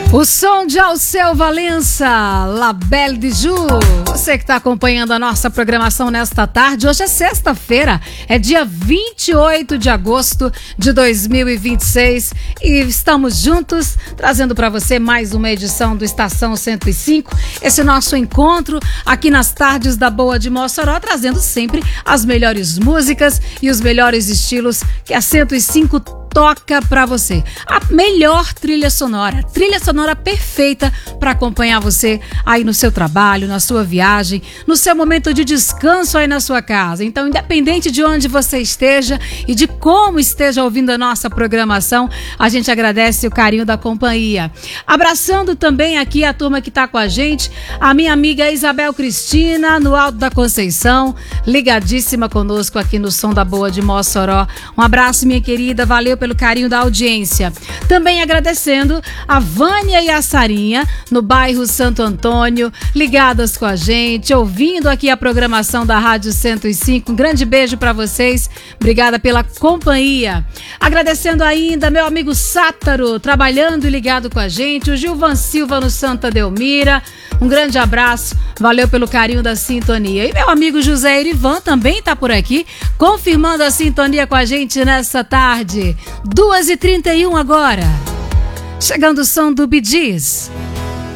O som de Alceu Valença, La Belle de Ju. Você que está acompanhando a nossa programação nesta tarde, hoje é sexta-feira, é dia 28 de agosto de 2026 e estamos juntos trazendo para você mais uma edição do Estação 105, esse nosso encontro aqui nas tardes da Boa de Mossoró, trazendo sempre as melhores músicas e os melhores estilos que a 105 toca pra você. A melhor trilha sonora perfeita para acompanhar você aí no seu trabalho, na sua viagem, no seu momento de descanso aí na sua casa. Então, independente de onde você esteja e de como esteja ouvindo a nossa programação, a gente agradece o carinho da companhia. Abraçando também aqui a turma que tá com a gente, a minha amiga Isabel Cristina, no Alto da Conceição, ligadíssima conosco aqui no Som da Boa de Mossoró. Um abraço, minha querida, valeu pelo carinho da audiência. Também agradecendo a Vânia e a Sarinha, no bairro Santo Antônio, ligadas com a gente, ouvindo aqui a programação da Rádio 105. Um grande beijo para vocês. Obrigada pela companhia. Agradecendo ainda meu amigo Sátaro, trabalhando e ligado com a gente, o Gilvan Silva no Santa Delmira. Um grande abraço, valeu pelo carinho da sintonia. E meu amigo José Erivan também está por aqui, confirmando a sintonia com a gente nessa tarde. 2h31 agora. Chegando o som do Bee Gees.